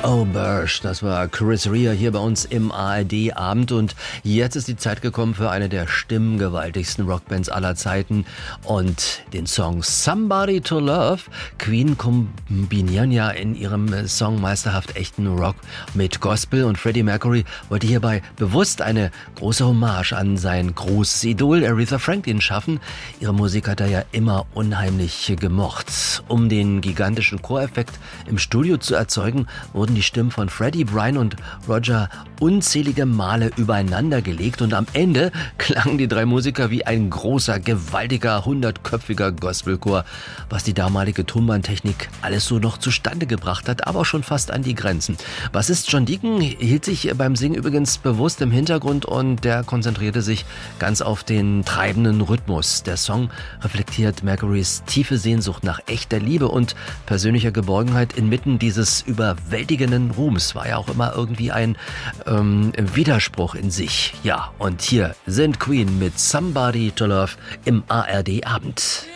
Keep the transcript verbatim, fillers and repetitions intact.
Oh Bursch, das war Chris Rea hier bei uns im A R D-Abend und jetzt ist die Zeit gekommen für eine der stimmgewaltigsten Rockbands aller Zeiten und den Song Somebody to Love. Queen kombinieren ja in ihrem Song meisterhaft echten Rock mit Gospel und Freddie Mercury wollte hierbei bewusst eine große Hommage an sein großes Idol Aretha Franklin schaffen. Ihre Musik hat er ja immer unheimlich gemocht. Um den gigantischen Choreffekt im Studio zu erzeugen, wurden die Stimmen von Freddie, Brian und Roger unzählige Male übereinander gelegt und am Ende klangen die drei Musiker wie ein großer, gewaltiger, hundertköpfiger Gospelchor, was die damalige Tonbandtechnik alles so noch zustande gebracht hat, aber auch schon fast an die Grenzen. Bassist John Deacon hielt sich beim Singen übrigens bewusst im Hintergrund und der konzentrierte sich ganz auf den treibenden Rhythmus. Der Song reflektiert Mercurys tiefe Sehnsucht nach echter Liebe und persönlicher Geborgenheit inmitten dieses überwältigenden Ruhms. War ja auch immer irgendwie ein ähm, Widerspruch in sich. Ja, und hier sind Queen mit Somebody to Love im A R D-Abend.